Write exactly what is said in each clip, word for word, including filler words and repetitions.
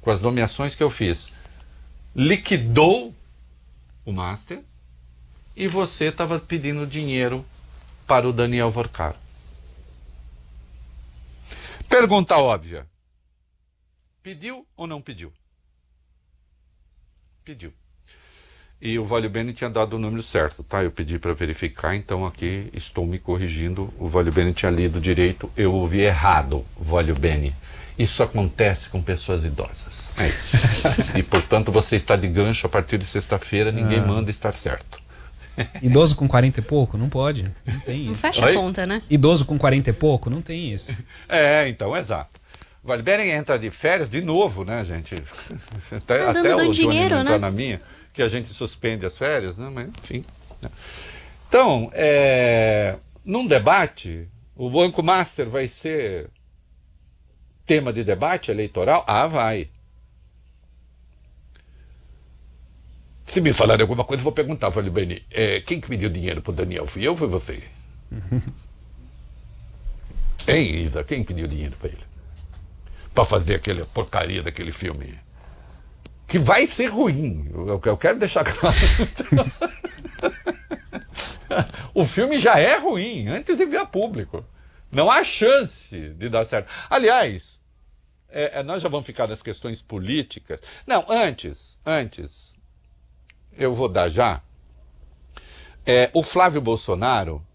com as nomeações que eu fiz, liquidou o Master e você estava pedindo dinheiro para o Daniel Vorcaro. Pergunta óbvia. Pediu ou não pediu? Pediu. E o Vale Bene tinha dado o número certo, tá? Eu pedi para verificar, então aqui estou me corrigindo. O Vale Bene tinha lido direito, eu ouvi errado, Vale Bene. Isso acontece com pessoas idosas. É isso. E, portanto, você está de gancho a partir de sexta-feira, ninguém ah. manda estar certo. Idoso com quarenta e pouco? Não pode. Não tem isso. Não fecha a conta, né? Idoso com quarenta e pouco? Não tem isso. É, então, exato. Vale Bene entra de férias de novo, né, gente? Até, tá até dando o dinheiro, Johnny né? na minha, que a gente suspende as férias, né? Mas, enfim. Né? Então, é, num debate, o Banco Master vai ser tema de debate eleitoral? Ah, vai. Se me falarem alguma coisa, eu vou perguntar, Vale Bene, é, quem que me deu dinheiro pro Daniel? Fui eu ou foi você? Hein, Isa? Quem pediu dinheiro para ele? Para fazer aquela porcaria daquele filme. Que vai ser ruim. Eu, eu quero deixar claro. O filme já é ruim, antes de vir a público. Não há chance de dar certo. Aliás, é, é, nós já vamos ficar nas questões políticas. Não, antes, antes, eu vou dar já. É, o Flávio Bolsonaro...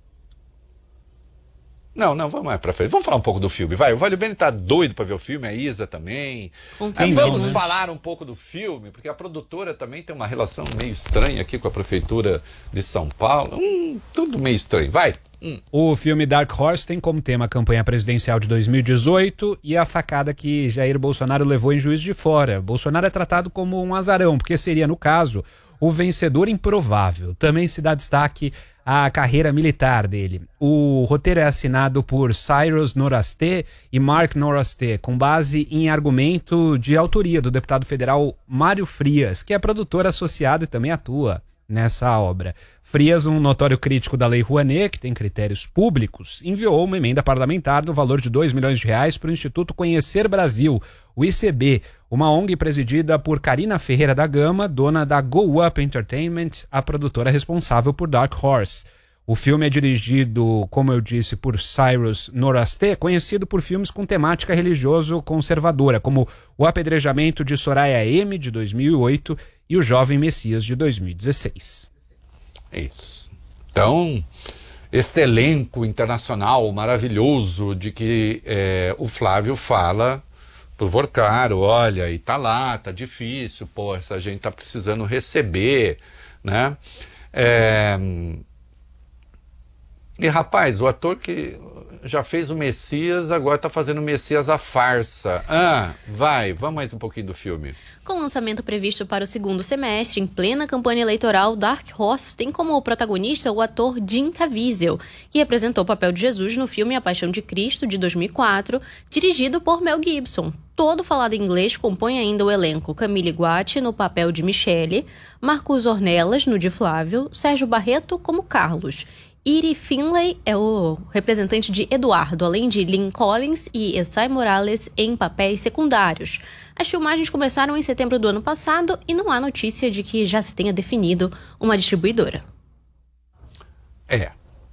Não, não, vamos mais pra frente. Vamos falar um pouco do filme, vai. O Vale Bene tá doido pra ver o filme, a Isa também. Aí vamos falar um pouco do filme, porque a produtora também tem uma relação meio estranha aqui com a Prefeitura de São Paulo. Hum, tudo meio estranho, vai. Hum. O filme Dark Horse tem como tema a campanha presidencial de dois mil e dezoito e a facada que Jair Bolsonaro levou em Juiz de Fora. Bolsonaro é tratado como um azarão, porque seria, no caso, o vencedor improvável. Também se dá destaque à carreira militar dele. O roteiro é assinado por Cyrus Nowrasteh e Mark Nowrasteh, com base em argumento de autoria do deputado federal Mário Frias, que é produtor associado e também atua nessa obra. Frias, um notório crítico da Lei Rouanet, que tem critérios públicos, enviou uma emenda parlamentar no valor de dois milhões de reais para o Instituto Conhecer Brasil, o I C B, uma O N G presidida por Karina Ferreira da Gama, dona da Go Up Entertainment, a produtora responsável por Dark Horse. O filme é dirigido, como eu disse, por Cyrus Nowrasteh, conhecido por filmes com temática religioso-conservadora, como O Apedrejamento de Soraya M., de dois mil e oito, e O Jovem Messias, de dois mil e dezesseis. É isso. Então, este elenco internacional maravilhoso de que é, o Flávio fala pro Vorcaro, olha, e tá lá, tá difícil, pô, essa gente tá precisando receber, né? É... E, rapaz, o ator que já fez o Messias, agora tá fazendo o Messias a farsa. Ah, vai, vamos mais um pouquinho do filme. Com o lançamento previsto para o segundo semestre, em plena campanha eleitoral, Dark Horse tem como protagonista o ator Jim Caviezel, que representou o papel de Jesus no filme A Paixão de Cristo, de dois mil e quatro, dirigido por Mel Gibson. Todo falado em inglês compõe ainda o elenco Camille Guatti no papel de Michele, Marcos Ornelas no de Flávio, Sérgio Barreto como Carlos. Iri Finlay é o representante de Eduardo, além de Lynn Collins e Esai Morales em papéis secundários. As filmagens começaram em setembro do ano passado e não há notícia de que já se tenha definido uma distribuidora. É.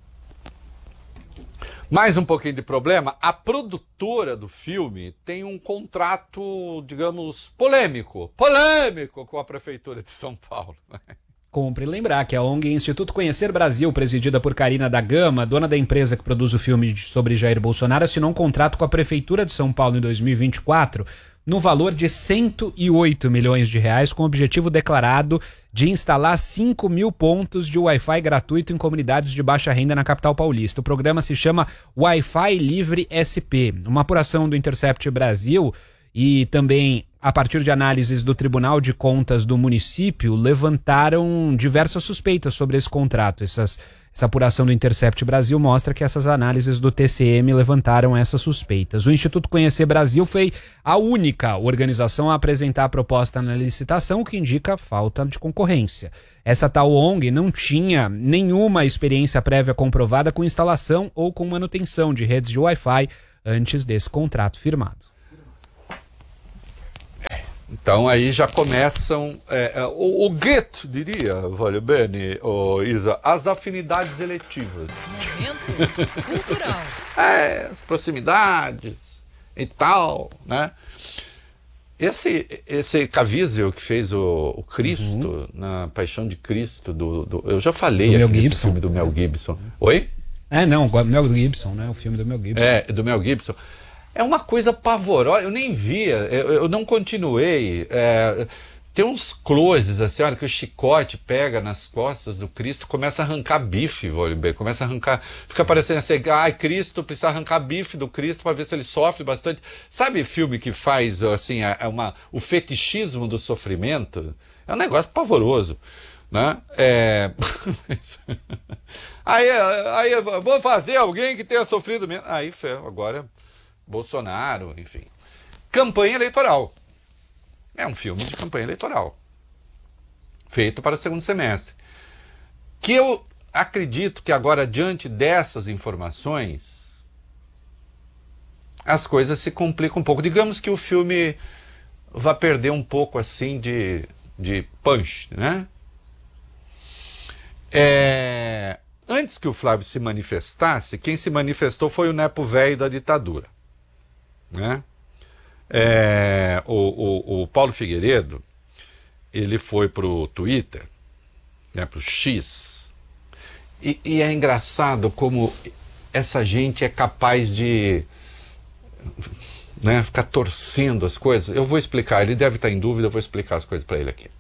Mais um pouquinho de problema. A produtora do filme tem um contrato, digamos, polêmico. Polêmico com a Prefeitura de São Paulo. Compre lembrar que a O N G Instituto Conhecer Brasil, presidida por Karina da Gama, dona da empresa que produz o filme sobre Jair Bolsonaro, assinou um contrato com a Prefeitura de São Paulo em dois mil e vinte e quatro no valor de cento e oito milhões de reais, com o objetivo declarado de instalar cinco mil pontos de Wi-Fi gratuito em comunidades de baixa renda na capital paulista. O programa se chama Wi-Fi Livre S P. Uma apuração do Intercept Brasil e também a partir de análises do Tribunal de Contas do município, levantaram diversas suspeitas sobre esse contrato. Essas, essa apuração do Intercept Brasil mostra que essas análises do T C M levantaram essas suspeitas. O Instituto Conhecer Brasil foi a única organização a apresentar a proposta na licitação, o que indica falta de concorrência. Essa tal O N G não tinha nenhuma experiência prévia comprovada com instalação ou com manutenção de redes de Wi-Fi antes desse contrato firmado. Então aí já começam é, é, o, o gueto, diria, Valho Bene, o Isa, as afinidades eletivas. Momento cultural. É, as proximidades e tal, né? Esse, esse Caviezel que fez o, o Cristo, uhum. na Paixão de Cristo, do, do, eu já falei do aqui Mel desse filme do Mel Gibson. Oi? É, não, o Mel Gibson, né? O filme do Mel Gibson. É, do Mel Gibson. É uma coisa pavorosa, eu nem via, eu, eu não continuei. É, tem uns closes assim, olha, que o chicote pega nas costas do Cristo, começa a arrancar bife, começa a arrancar, fica parecendo assim, ai, Cristo, precisa arrancar bife do Cristo para ver se ele sofre bastante. Sabe filme que faz assim, é uma, o fetichismo do sofrimento? É um negócio pavoroso, né? É... aí, aí eu vou fazer alguém que tenha sofrido menos. Aí, agora... Bolsonaro, enfim. Campanha eleitoral. É um filme de campanha eleitoral. Feito para o segundo semestre. Que eu acredito que agora, diante dessas informações, as coisas se complicam um pouco. Digamos que o filme vai perder um pouco, assim, de, de punch, né? É... Antes que o Flávio se manifestasse, quem se manifestou foi o nepo velho da ditadura. Né? É, o, o, o Paulo Figueiredo, ele foi pro Twitter, né, pro X, e, e é engraçado como essa gente é capaz de, né, ficar torcendo as coisas. Eu vou explicar, ele deve estar em dúvida, eu vou explicar as coisas para ele aqui.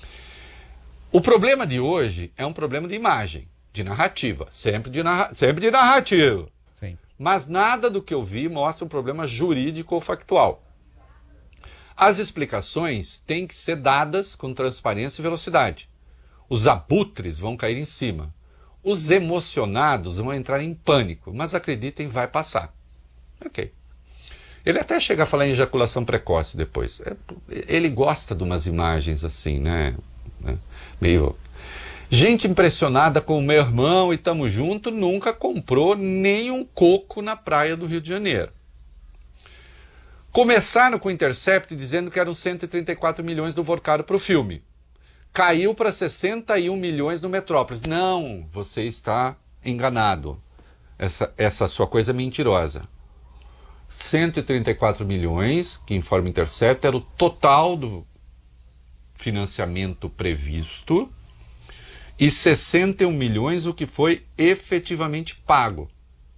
O problema de hoje é um problema de imagem, de narrativa, sempre de, narra sempre de narrativa. Mas nada do que eu vi mostra um problema jurídico ou factual. As explicações têm que ser dadas com transparência e velocidade. Os abutres vão cair em cima. Os emocionados vão entrar em pânico, mas acreditem, vai passar. Ok. Ele até chega a falar em ejaculação precoce depois. Ele gosta de umas imagens assim, né? Meio... Gente impressionada com o meu irmão e tamo junto nunca comprou nem um coco na praia do Rio de Janeiro. Começaram com o Intercept dizendo que eram cento e trinta e quatro milhões do Vorcaro para o filme. Caiu para sessenta e um milhões no Metrópolis. Não, você está enganado. Essa, essa sua coisa é mentirosa. cento e trinta e quatro milhões, que informa o Intercept, era o total do financiamento previsto. E sessenta e um milhões o que foi efetivamente pago.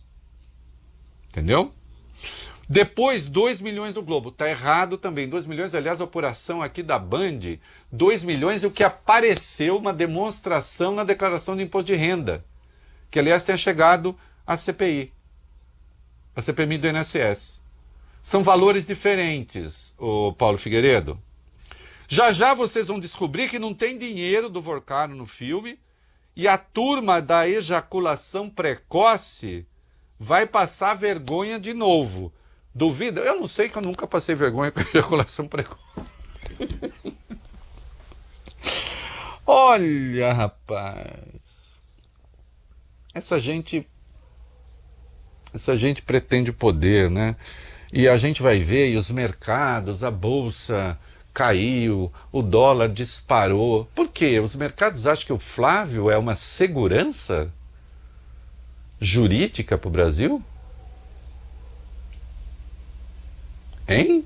Entendeu? Depois, dois milhões do Globo. Está errado também. dois milhões, aliás, a apuração aqui da Band, dois milhões o que apareceu uma demonstração na declaração de imposto de renda. Que, aliás, tenha chegado à C P I. A C P M I do I N S S. São valores diferentes, o Paulo Figueiredo. Já já vocês vão descobrir que não tem dinheiro do Vorcaro no filme e a turma da ejaculação precoce vai passar vergonha de novo. Duvida? Eu não sei, que eu nunca passei vergonha com ejaculação precoce. Olha, rapaz. Essa gente... Essa gente pretende poder, né? E a gente vai ver, e os mercados, a bolsa... caiu, o dólar disparou. Por quê? Os mercados acham que o Flávio é uma segurança jurídica para o Brasil? Hein?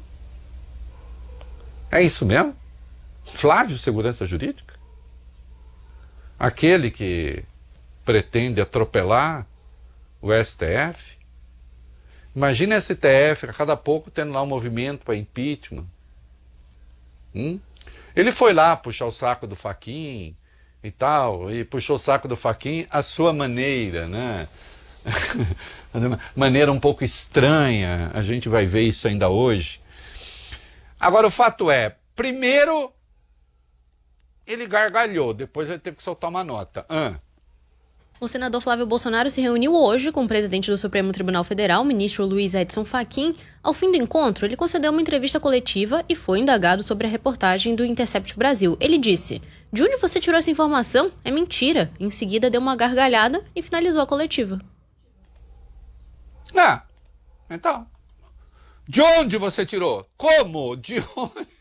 É isso mesmo? Flávio, segurança jurídica? Aquele que pretende atropelar o S T F? Imagina esse S T F, a cada pouco tendo lá um movimento para impeachment. Hum? Ele foi lá puxar o saco do Fachin e tal, e puxou o saco do Fachin à sua maneira, né? Maneira um pouco estranha, a gente vai ver isso ainda hoje. Agora o fato é, primeiro ele gargalhou, depois ele teve que soltar uma nota. Ah. O senador Flávio Bolsonaro se reuniu hoje com o presidente do Supremo Tribunal Federal, o ministro Luiz Edson Fachin. Ao fim do encontro, ele concedeu uma entrevista coletiva e foi indagado sobre a reportagem do Intercept Brasil. Ele disse: "De onde você tirou essa informação? É mentira." Em seguida, deu uma gargalhada e finalizou a coletiva. Ah, então, de onde você tirou? Como? De onde?